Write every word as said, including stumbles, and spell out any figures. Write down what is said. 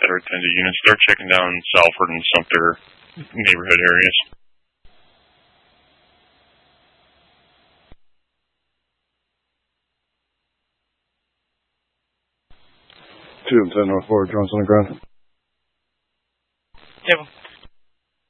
that are ten to units. They're checking down Salford and Sumter neighborhood areas. Two and ten North Forward, drones on the ground. Table.